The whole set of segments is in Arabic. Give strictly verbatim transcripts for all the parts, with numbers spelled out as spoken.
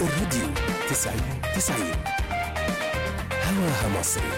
الراديو تسعين تسعين هواها مصري.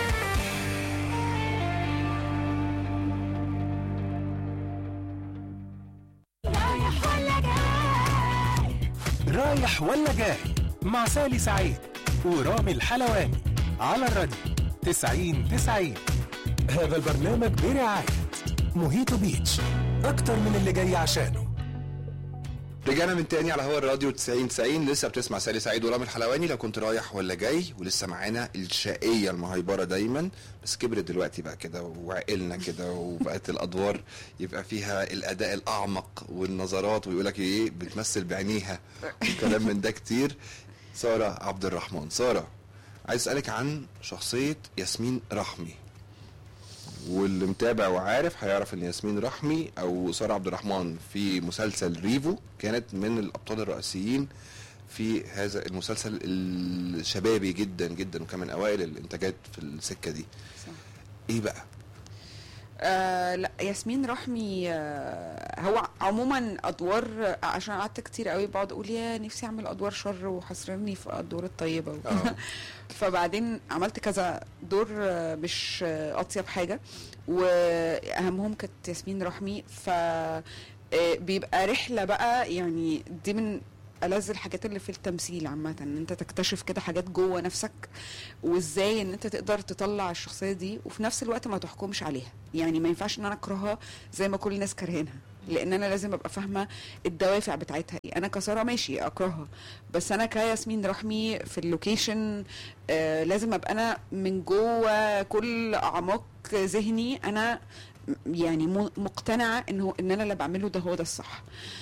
رايح ولا جاي مع سالي سعيد ورامي الحلواني على الراديو تسعين تسعين. هذا البرنامج برعاية موهيتو بيتش، أكتر من اللي جاي عشانه. رجعنا من تاني على هوا الراديو تسعين تسعين. لسه بتسمع سالي سعيد ورامي الحلواني. لو كنت رايح ولا جاي، ولسه معانا الشقية المهيبرة دايما، بس كبرت دلوقتي بقى كده وعقلنا كده وبقت الأدوار يبقى فيها الأداء الأعمق والنظرات، ويقولك ايه بتمثل بعينيها وكلام من ده كتير. سارة عبد الرحمن. سارة، عايز أسألك عن شخصية ياسمين رحمي، واللي متابع وعارف هيعرف ان ياسمين رحمي او سارة عبد الرحمن في مسلسل ريفو كانت من الابطال الرئيسيين في هذا المسلسل الشبابي جدا جدا، وكان من اوائل الانتاجات في السكة دي. صح. ايه بقى؟ آه لا، ياسمين رحمي آه هو عموما ادوار، عشان قعدت كتير قوي بقعد اقول يا نفسي اعمل ادوار شر وحصرني في ادوار الطيبه آه. فبعدين عملت كذا دور آه مش آه اطيب حاجه، واهمهم كانت ياسمين رحمي. ف آه بيبقى رحله بقى، يعني دي من ألذ الحاجات اللي في التمثيل عامة، ان انت تكتشف كده حاجات جوه نفسك، وازاي ان انت تقدر تطلع الشخصية دي وفي نفس الوقت ما تحكمش عليها. يعني ما ينفعش ان انا اكرهها زي ما كل الناس كرهينها، لان انا لازم ابقى فاهمة الدوافع بتاعتها ايه. انا كسارة ماشي اكرهها، بس انا كياسمين رحمي في اللوكيشن آه لازم ابقى انا من جوه كل اعماق ذهني انا يعني مقتنعة انه ان انا اللي بعمله ده هو ده الصح.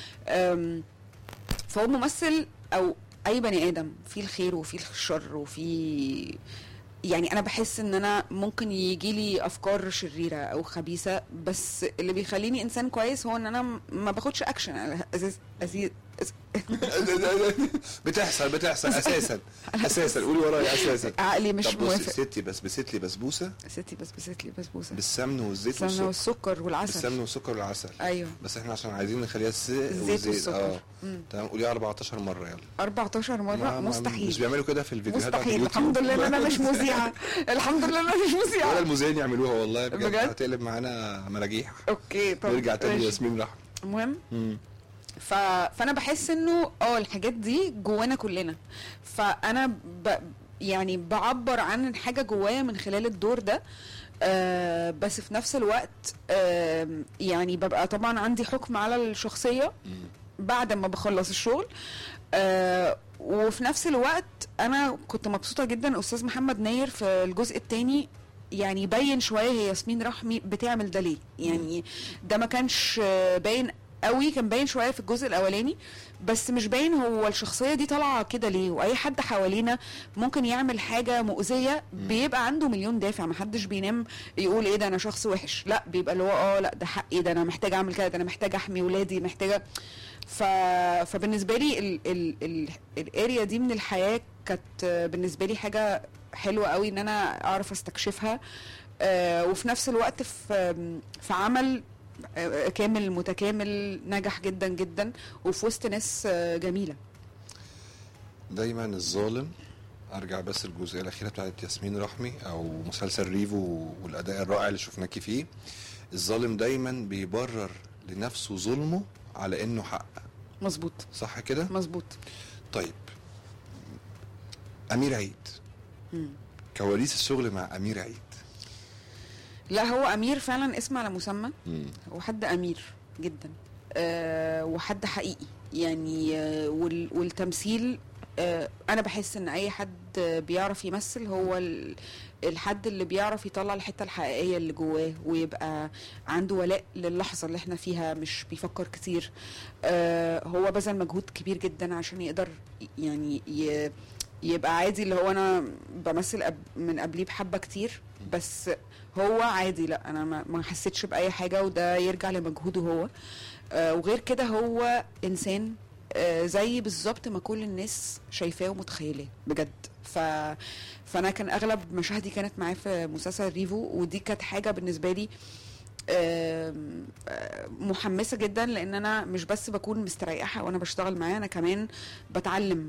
فهو ممثل او اي بني ادم فيه الخير وفيه الشر وفيه، يعني انا بحس ان انا ممكن يجي لي افكار شريره او خبيثه، بس اللي بيخليني انسان كويس هو ان انا ما باخدش اكشن. أزيز أزيز بتحصل بتحصل اساسا اساسا قولي ورايا اساسا عقلي مش موافق. ستي بس بست لي بسبوسه، ستي بس بست لي بسبوسه بالسمن والزيت والسمن والسكر والعسل. بالسمن والسكر والعسل. ايوه، بس احنا عشان عايزين نخليها الزيت والسكر. اه تمام. قوليها أربعتاشر مره. يلا أربعتاشر مره مستحيل. مش بيعملوا كده في الفيديوهات بتاعت اليوتيوب. الحمد لله ان انا مش مذيعه. الحمد لله ان انا مش مذيعه. ولا المذيعين يعملوها والله بجد. هتقلب معانا مراجيح. اوكي طب نرجع تاني لياسمين رحمي. المهم ف... فانا بحس انه اه الحاجات دي جوانا كلنا، فانا ب... يعني بعبر عن حاجه جوايا من خلال الدور ده. آه بس في نفس الوقت آه يعني ببقى طبعا عندي حكم على الشخصيه بعد ما بخلص الشغل. آه وفي نفس الوقت انا كنت مبسوطه جدا استاذ محمد ناير في الجزء الثاني يعني يبين شويه هي ياسمين رحمي بتعمل ده ليه. يعني ده ما كانش باين قوي، كان باين شويه في الجزء الاولاني، بس مش باين هو الشخصيه دي طالعه كده ليه. واي حد حوالينا ممكن يعمل حاجه مؤذيه بيبقى عنده مليون دافع، محدش بينام يقول ايه ده انا شخص وحش، لا بيبقى اللي هو اه لا ده حقي، ده انا محتاج اعمل كده، ده انا محتاج احمي ولادي، محتاجه. ف... فبالنسبه لي ال... ال... ال... الاريا دي من الحياه كانت بالنسبه لي حاجه حلوه قوي ان انا اعرف استكشفها. آه وفي نفس الوقت في في عمل كامل متكامل نجح جدا جدا وفي وسط ناس جميله. دايما الظالم، ارجع بس الجزئيه الاخيره بتاعت ياسمين رحمي او مسلسل ريفو والاداء الرائع اللي شفناكي فيه، الظالم دايما بيبرر لنفسه ظلمه على انه حق. مظبوط. صح كده؟ مظبوط. طيب امير عيد، مم. كواليس الشغل مع امير عيد. لا هو امير فعلا اسم على مسمى، هو حد امير جدا أه وحد حقيقي يعني. أه والتمثيل أه انا بحس ان اي حد بيعرف يمثل هو الحد اللي بيعرف يطلع الحته الحقيقيه اللي جواه ويبقى عنده ولاء للحظه اللي احنا فيها، مش بيفكر كتير. أه هو بذل مجهود كبير جدا عشان يقدر يعني ي يبقى عادي، اللي هو انا بمثل أب من قبليه بحبه كتير، بس هو عادي، لا انا ما حسيتش باي حاجه، وده يرجع لمجهوده هو. آه وغير كده هو انسان آه زي بالظبط ما كل الناس شايفاه ومتخيلاه بجد. ف فانا كان اغلب مشاهدي كانت معاه في مسلسل ريفو، ودي كانت حاجه بالنسبه لي آه محمسه جدا، لان انا مش بس بكون مستريحه وانا بشتغل معاه، انا كمان بتعلم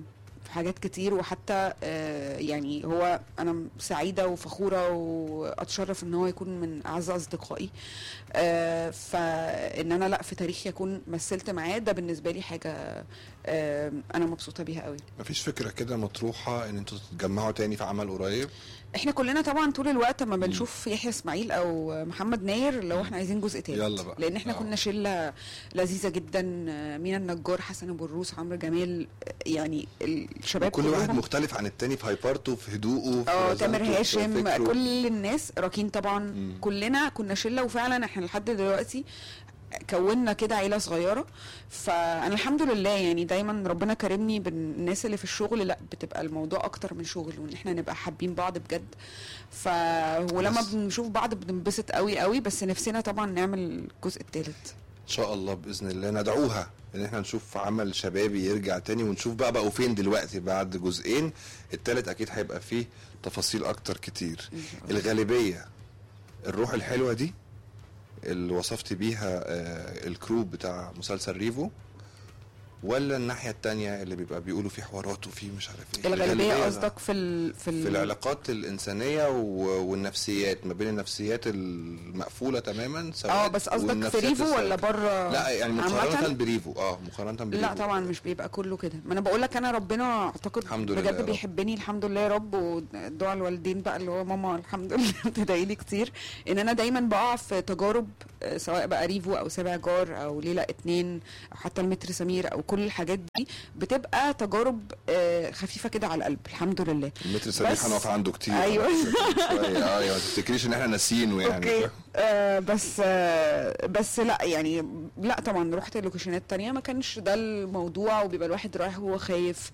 في حاجات كتير، وحتى آه يعني هو انا سعيده وفخوره واتشرف ان هو يكون من اعز اصدقائي. آه فان انا لا في تاريخي اكون مثلت معاه، ده بالنسبه لي حاجه آه انا مبسوطه بيها قوي. مفيش فكره كده مطروحه ان انتوا تتجمعوا تاني في عمل قريب؟ احنا كلنا طبعا طول الوقت اما بنشوف يحيى اسماعيل او محمد ناير لو احنا عايزين جزء تالت، يلا بقى. لان احنا أوه. كنا شله لذيذه جدا، مينا النجار، حسن ابو الروس، عمرو جمال، يعني الشباب كل واحد مختلف عن التاني في هايبرته، في هدوءه، في اه تامر رزانته، في هاشم، فكره. كل الناس راكين طبعا. مم. كلنا كنا شله، وفعلا احنا لحد دلوقتي كوننا كده عيله صغيره. فانا الحمد لله يعني دايما ربنا كرمني بالناس اللي في الشغل، لا بتبقى الموضوع اكتر من شغل، وان احنا نبقى حابين بعض بجد. ف ولما بس. بنشوف بعض بننبسط قوي قوي، بس نفسنا طبعا نعمل الجزء الثالث ان شاء الله باذن الله. ندعوها ان احنا نشوف عمل شبابي يرجع تاني، ونشوف بقى بقوا فين دلوقتي بعد جزئين. التالت اكيد هيبقى فيه تفاصيل اكتر كتير. الغالبيه الروح الحلوه دي اللي وصفت بيها آه الكرو بتاع مسلسل ريفو، ولا الناحيه التانية اللي بيبقى بيقولوا فيه حوارات وفيه مش عارف ايه؟ الغالبيه قصدك في ال... في, ال... في العلاقات الانسانيه والنفسيات، ما بين النفسيات المقفوله تماما. اه بس قصدك في ريفو ولا بره؟ لا يعني مقارنه بريفو. اه مقارنه بريفو. لا طبعا مش بيبقى كله كده. ما انا بقول لك انا ربنا اعتقد الحمد بجد لله بيحبني الحمد لله يا رب، ودعاء الوالدين بقى اللي هو ماما الحمد لله بتدعي لي كتير ان انا دايما بقع في تجارب، سواء بقى ريفو او سابع جار او ليلى اتنين او حتى المتر سمير او كل الحاجات دي، بتبقى تجارب خفيفه كده على القلب الحمد لله. المتر سمير هنقف عنده كتير. ايوه اه ايوه ما تفتكريش ان احنا ناسيينه يعني. اوكي آه بس آه بس لا يعني لا طبعا رحت لوكيشنات تانية ما كانش ده الموضوع، وبيبقى الواحد رايح وهو خايف.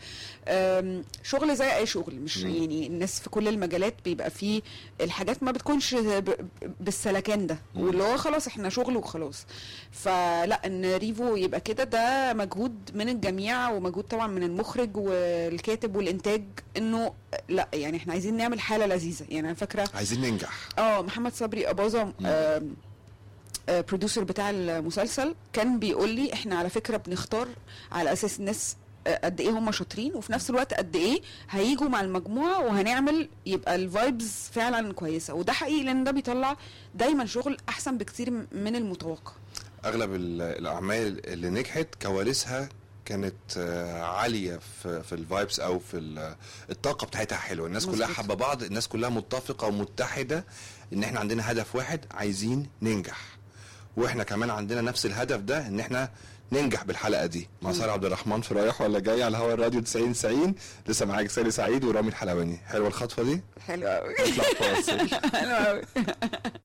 شغل زي اي شغل، مش م. يعني الناس في كل المجالات بيبقى فيه الحاجات ما بتكونش بالسلكان ده، واللي هو خلاص احنا شغل وخلاص. فلا ان ريفو يبقى كده ده مجهود من الجميع، ومجهود طبعا من المخرج والكاتب والانتاج، انه لا يعني احنا عايزين نعمل حالة لذيذة. يعني انا فاكرة عايزين ننجح. اه محمد صبري أباظة آه بروديوسر بتاع المسلسل كان بيقول لي احنا على فكرة بنختار على اساس الناس قد ايه هم شاطرين، وفي نفس الوقت قد ايه هيجوا مع المجموعه وهنعمل يبقى الفايبز فعلا كويسه. وده حقيقي لان ده بيطلع دايما شغل احسن بكتير من المتوقع. اغلب الاعمال اللي نجحت كواليسها كانت عاليه في في الفايبس او في الطاقه بتاعتها حلوه، الناس كلها حابه بعض، الناس كلها متفقه ومتحده ان احنا عندنا هدف واحد عايزين ننجح، واحنا كمان عندنا نفس الهدف ده ان احنا ننجح بالحلقه دي. مع ساره عبد الرحمن في رايح ولا جاي على هوا الراديو تسعين تسعين، لسه معاك سالي سعيد ورامي الحلواني. حلوه الخطوه دي؟ حلوه قوي. نطلع فاصل. حلوه قوي.